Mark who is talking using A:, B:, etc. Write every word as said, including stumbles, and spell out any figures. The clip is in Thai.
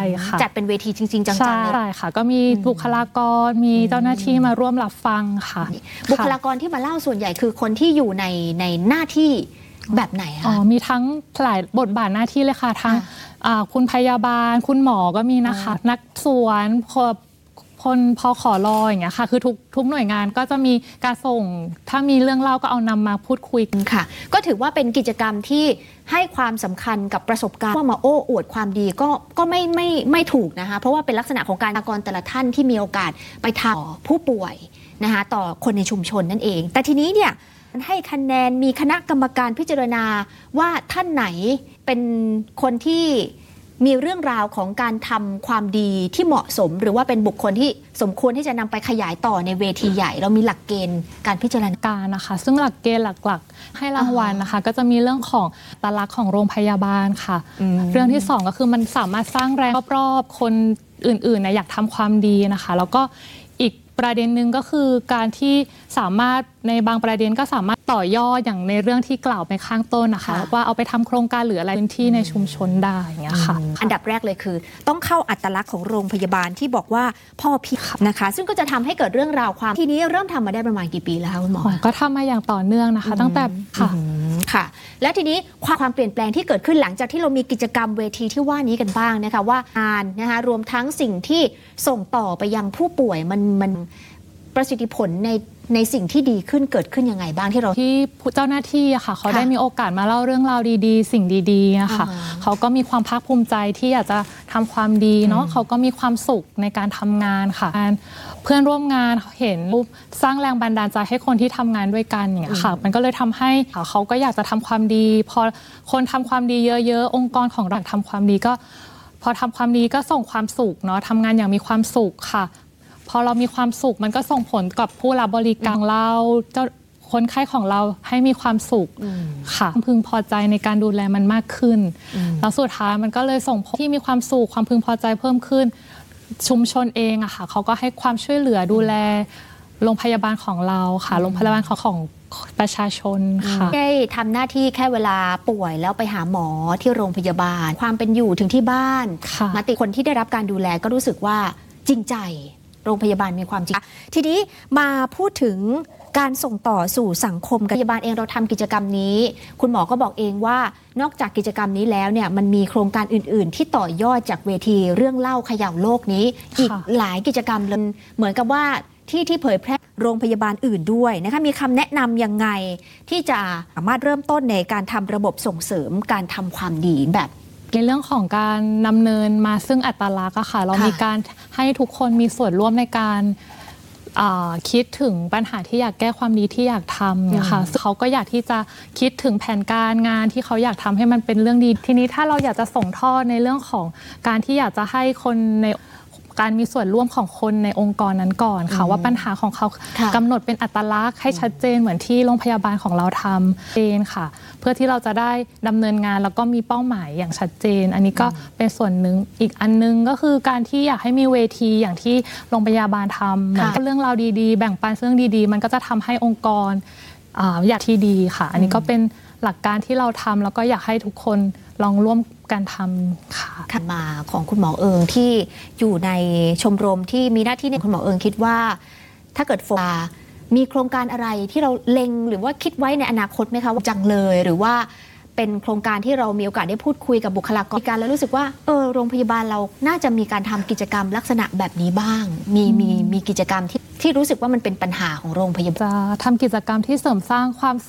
A: ค่ะจัดเป็นเวทีจริงๆจังๆเลย
B: ใช่ค่ะก็มีบุคลากรมีเจ้าหน้าที่มาร่วมรับฟังค่ะ
A: บุคลากรที่มาเล่าส่วนใหญ่คือคนที่อยู่ในในหน้าที่แบบไหนคะ
B: อ๋อมีทั้งหลายบทบาทหน้าที่เลยค่ะทั้งคุณพยาบาลคุณหมอก็มีนะคะนักสวนคนพอขอรออย่างเงี้ยค่ะคือทุกทุกหน่วยงานก็จะมีการส่งถ้ามีเรื่องเล่าก็เอานำมาพูดคุย
A: ค่ะก็ถือว่าเป็นกิจกรรมที่ให้ความสำคัญกับประสบการณ์ว่ามาโอ้อวดความดีก็ก็ไม่ไม่ไม่ถูกนะคะเพราะว่าเป็นลักษณะของการกรแต่ละท่านที่มีโอกาสไปทำผู้ป่วยนะคะต่อคนในชุมชนนั่นเองแต่ทีนี้เนี่ยให้คะแนนมีคณะกรรมการพิจารณาว่าท่านไหนเป็นคนที่มีเรื่องราวของการทำความดีที่เหมาะสมหรือว่าเป็นบุคคลที่สมควรที่จะนำไปขยายต่อในเวทีใหญ่เรามีหลักเกณฑ์การพิจารณา
B: การนะคะซึ่งหลักเกณฑ์หลักๆให้รางวัลนะคะก็จะมีเรื่องของอัตลักษณ์ของโรงพยาบาลค่ะเรื่องที่สองก็คือมันสามารถสร้างแรงรอบๆคนอื่นๆนะอยากทำความดีนะคะแล้วก็อีกประเด็นหนึ่งก็คือการที่สามารถในบางประเด็นก็สามารถต่อยอดอย่างในเรื่องที่กล่าวไปข้างต้นนะคะว่าเอาไปทำโครงการหรืออะไรพื้นที่ในชุมชนได้อย่างเงี้ยค่ะ
A: อันดับแรกเลยคือต้องเข้าอัตลักษณ์ของโรงพยาบาลที่บอกว่าพ่อพี่นะคะซึ่งก็จะทำให้เกิดเรื่องราวความทีนี้เริ่มทำมาได้ประมาณกี่ปีแล้วคะคุณหมอ
B: ก็ทำมาอย่างต่อเนื่องนะคะตั้งแต่ค่ะ
A: ค่ะและทีนี้ความเปลี่ยนแปลงที่เกิดขึ้นหลังจากที่เรามีกิจกรรมเวทีที่ว่านี้กันบ้างนะคะว่างานนะคะรวมทั้งสิ่งที่ส่งต่อไปยังผู้ป่วยมันมันประสิทธิผลในในสิ่งที่ดีขึ้นเกิดขึ้นยังไงบ้างที่เรา
B: ที่เจ้าหน้าที่อะค่ะเขาได้มีโอกาสมาเล่าเรื่องราวดีๆสิ่งดีๆนะคะเขาก็มีความภาคภูมิใจที่อยากจะทำความดีเนาะเขาก็มีความสุขในการทำงานค่ะเพื่อนร่วมงานเห็นสร้างแรงบันดาลใจให้คนที่ทำงานด้วยกันอย่างเงี้ยค่ะมันก็เลยทำให้เขาก็อยากจะทำความดีพอคนทำความดีเยอะๆองค์กรของเราทำความดีก็พอทำความดีก็ส่งความสุขเนาะทำงานอย่างมีความสุขค่ะพอเรามีความสุขมันก็ส่งผลกับผู้รับบริการเราเจ้าคนไข้ของเราให้มีความสุขค่ะพึงพอใจในการดูแลมันมากขึ้นแล้วสุดท้ายมันก็เลยส่งผลที่มีความสุขความพึงพอใจเพิ่มขึ้นชุมชนเองอะค่ะเขาก็ให้ความช่วยเหลือดูแลโรงพยาบาลของเราค่ะโรงพยาบาลของของประชาชนค่ะ
A: ได้ทำหน้าที่แค่เวลาป่วยแล้วไปหาหมอที่โรงพยาบาลความเป็นอยู่ถึงที่บ้านมาติคนที่ได้รับการดูแลก็รู้สึกว่าจริงใจโรงพยาบาลมีความจริงทีนี้มาพูดถึงการส่งต่อสู่สังคมพยาบาลเองเราทำกิจกรรมนี้คุณหมอก็บอกเองว่านอกจากกิจกรรมนี้แล้วเนี่ยมันมีโครงการอื่นๆที่ต่อยอดจากเวทีเรื่องเล่าเขย่าโลกนี้อีกหลายกิจกรรมเลยเหมือนกับว่าที่ที่เผยแพร่โรงพยาบาลอื่นด้วยนะคะมีคำแนะนำยังไงที่จะสามารถเริ่มต้นในการทำระบบส่งเสริมการทำความดีแบบ
B: ในเรื่องของการนำเนินมาซึ่งอัตลักษณ์อะค่ะเรามีการให้ทุกคนมีส่วนร่วมในการคิดถึงปัญหาที่อยากแก้ความดีที่อยากทำนะคะเขาก็อยากที่จะคิดถึงแผนการงานที่เขาอยากทำให้มันเป็นเรื่องดีทีนี้ถ้าเราอยากจะส่งทอดในเรื่องของการที่อยากจะให้คนในการมีส่วนร่วมของคนในองค์กรนั้นก่อนค่ะว่าปัญหาของเขากำหนดเป็นอัตลักษณ์ให้ชัดเจนเหมือนที่โรงพยาบาลของเราทำเองค่ะเพื่อที่เราจะได้ดำเนินงานแล้วก็มีเป้าหมายอย่างชัดเจนอันนี้ก็เป็นส่วนหนึ่งอีกอันนึงก็คือการที่อยากให้มีเวทีอย่างที่โรงพยาบาลทำเหมือนเรื่องราวดีๆแบ่งปันเรื่องดีๆมันก็จะทำให้องค์กรอยากที่ดีค่ะอันนี้ก็เป็นหลักการที่เราทำแล้วก็อยากให้ทุกคนลองร่วมกันทำค่ะ
A: ถัดมาของคุณหมอเอิงที่อยู่ในชมรมที่มีหน้าที่ในคุณหมอเอิงคิดว่าถ้าเกิดโฟกัสมีโครงการอะไรที่เราเล็งหรือว่าคิดไว้ในอนาคตไหมคะว่าจังเลยหรือว่าเป็นโครงการที่เรามีโอกาสได้พูดคุยกับบุคลากรการแล้วรู้สึกว่าเออโรงพยาบาลเราน่าจะมีการทำกิจกรรมลักษณะแบบนี้บ้างมีมีมีกิจกรรมที่ที่รู้สึกว่ามันเป็นปัญหาของโรงพยาบาล
B: จะทำกิจกรรมที่เสริมสร้างความ